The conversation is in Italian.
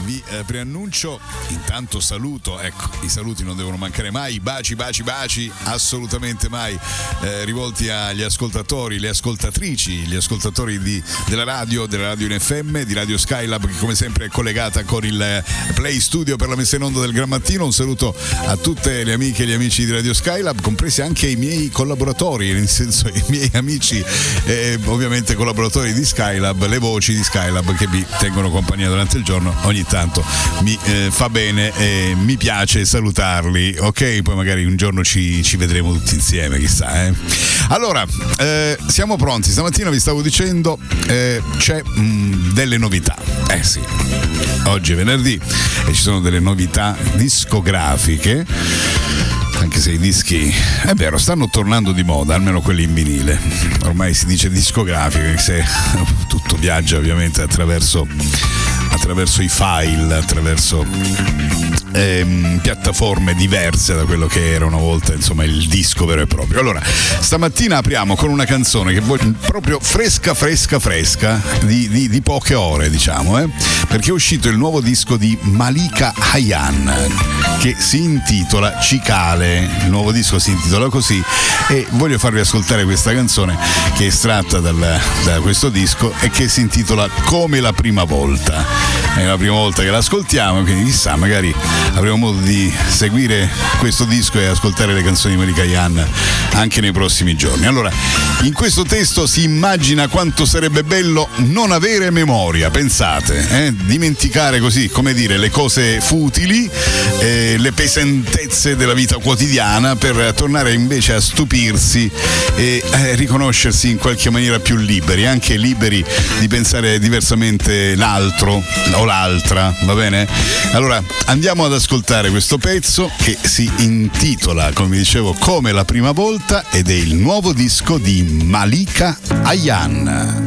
vi preannuncio, intanto saluto, ecco, i saluti non devono mancare mai, baci, assolutamente mai, rivolti agli ascoltatori, le ascoltatrici, gli ascoltatori della radio in FM, di Radio Skylab, che come sempre è collegata con il Play Studio per la messa in onda del Gran Mattino. Un saluto a tutte le amiche e gli amici di Radio Skylab, compresi anche i miei collaboratori, nel senso i miei amici ovviamente collaboratori di Skylab, le voci di Skylab che mi tengono compagnia durante il giorno. Ogni tanto mi fa bene e mi piace salutarli, ok? Poi magari un giorno ci vedremo tutti insieme, chissà. Allora, siamo pronti. Stamattina vi stavo dicendo c'è delle novità. Sì, oggi è venerdì e ci sono delle novità discografiche, anche se i dischi, è vero, stanno tornando di moda, almeno quelli in vinile. Ormai si dice discografiche, se tutto viaggia ovviamente attraverso i file, attraverso piattaforme diverse da quello che era una volta, insomma, il disco vero e proprio. Allora, stamattina apriamo con una canzone che voglio proprio fresca di poche ore, diciamo, perché è uscito il nuovo disco di Malika Ayane che si intitola Cicale. Il nuovo disco si intitola così e voglio farvi ascoltare questa canzone che è estratta da questo disco e che si intitola Come la prima volta. È la prima volta che l'ascoltiamo, quindi chissà, magari avremo modo di seguire questo disco e ascoltare le canzoni di Malika Ayane anche nei prossimi giorni. Allora, in questo testo si immagina quanto sarebbe bello non avere memoria, pensate, dimenticare così, come dire, le cose futili, le pesantezze della vita quotidiana, per tornare invece a stupirsi e riconoscersi in qualche maniera più liberi, anche liberi di pensare diversamente l'altro o l'altra, va bene? Allora andiamo ad ascoltare questo pezzo che si intitola, come dicevo, Come la prima volta, ed è il nuovo disco di Malika Ayane.